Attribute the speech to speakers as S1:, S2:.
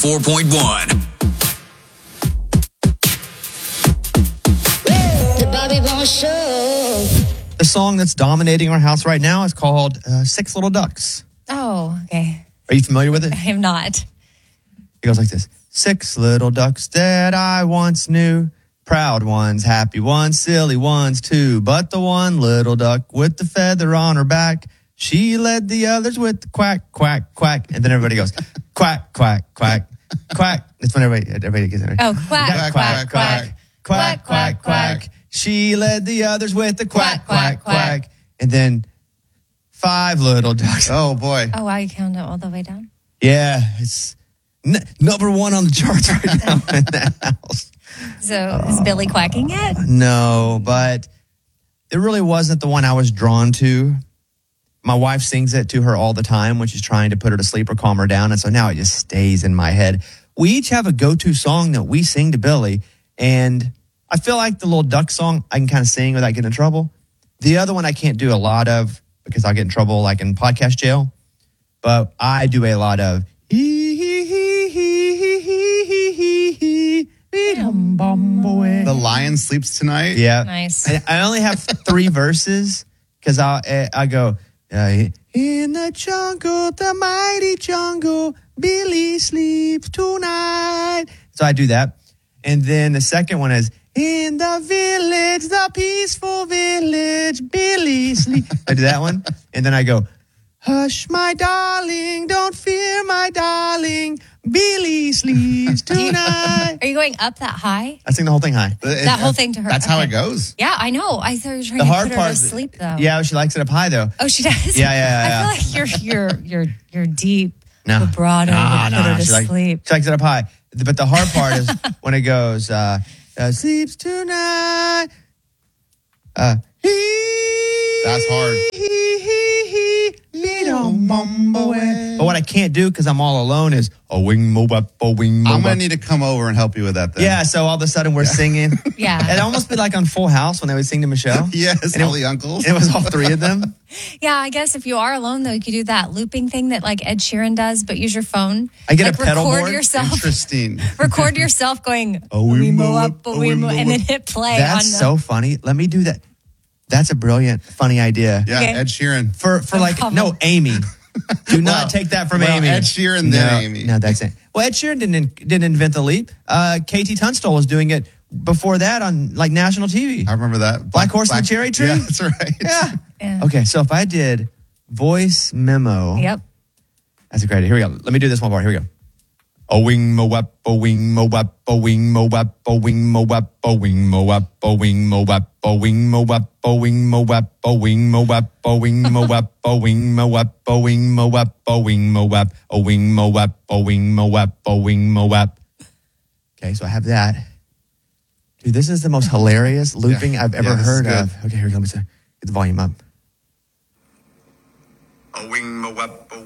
S1: 94.1.
S2: The Bobby Bones Show.
S3: The song that's dominating our house right now is called Six Little Ducks.
S4: Oh, okay.
S3: Are you familiar with it?
S4: I am not.
S3: It goes like this. 6 little ducks that I once knew. Proud ones, happy ones, silly ones too. But the one little duck with the feather on her back, she led the others with the quack, quack, quack. And then everybody goes, quack, quack, quack, quack. That's when everybody gets it.
S4: Oh, quack,
S3: Quack, quack, quack, quack, quack. She led the others with the quack, quack, quack. And then 5 little ducks.
S5: Oh, boy.
S4: Oh, wow, you count it all the way down?
S3: Yeah, it's number 1 on the charts right now in that house.
S4: So is Billy quacking yet?
S3: No, but it really wasn't the one I was drawn to. My wife sings it to her all the time when she's trying to put her to sleep or calm her down. And so now it just stays in my head. We each have a go-to song that we sing to Billy. And I feel like the little duck song I can kind of sing without getting in trouble. The other one I can't do a lot of because I'll get in trouble like in podcast jail. But I do a lot of
S5: The lion sleeps tonight.
S3: Yeah.
S4: Nice.
S3: I only have 3 verses because I go, in the jungle, the mighty jungle, Billy sleeps tonight. So I do that. And then the second one is, in the village, the peaceful village, Billy sleeps. I do that one. And then I go, hush, my darling, don't fear, my darling, Billy sleeps tonight.
S4: Are you going up that high?
S3: I sing the whole thing high.
S4: That whole thing to her.
S5: That's how
S4: Okay.
S5: it goes.
S4: Yeah, I know. I thought you were trying
S3: The
S4: to
S3: hard
S4: put her
S3: part
S4: to
S3: is
S4: sleep, though.
S3: Yeah, she likes it up high, though.
S4: Oh, she does?
S3: Yeah.
S4: I feel like you're deep
S3: No.
S4: vibrato to put her to sleep.
S3: She likes it up high. But the hard part is when it goes, sleeps tonight.
S5: That's hard.
S3: But what I can't do because I'm all alone is a wing mo up, a wing mo
S5: I'm going
S3: up.
S5: to need to come over and help you with that then.
S3: Yeah, so all of a sudden we're singing.
S4: Yeah.
S3: It'd almost be like on Full House when they would sing to Michelle.
S5: Yes,
S3: And
S5: all the uncles.
S3: It was all 3 of them.
S4: Yeah, I guess if you are alone, though, you could do that looping thing that like Ed Sheeran does, but use your phone.
S3: I get
S4: like
S3: a pedal
S4: record
S3: board.
S4: yourself.
S5: Interesting.
S4: Record yourself going,
S3: Oh, we
S4: mo
S3: mo
S4: up,
S3: up,
S4: oh, we mo, and then hit play.
S3: That's
S4: on the,
S3: so funny. Let me do that. That's a brilliant, funny idea.
S5: Yeah,
S4: Okay.
S5: Ed Sheeran.
S3: For like, no, Amy. Do not
S5: Well,
S3: take that from
S5: well,
S3: Amy.
S5: Ed Sheeran, then Amy.
S3: No, that's it. Well, Ed Sheeran didn't invent the leap. KT Tunstall was doing it before that on like national TV.
S5: I remember that.
S3: Black Horse and the Cherry Tree?
S5: Yeah, that's right.
S3: Yeah.
S4: Yeah.
S3: Okay, so if I did voice memo.
S4: Yep.
S3: That's a great idea. Here we go. Let me do this one part. Here we go. A wing mo up, a wing mo up, a wing mo up, a wing mo up, a wing mo up, a wing mo up, a wing mo up, a wing mo up, a wing mo up, a wing mo up, a wing mo up, a wing mo up, a wing mo up, a wing mo up, a wing mo up, a wing mo up. Okay, so I have that. Dude, this is the most hilarious looping I've ever
S5: this is
S3: heard
S5: good.
S3: of. Okay, here we go. Let me get the volume up.
S1: A wing mo up, a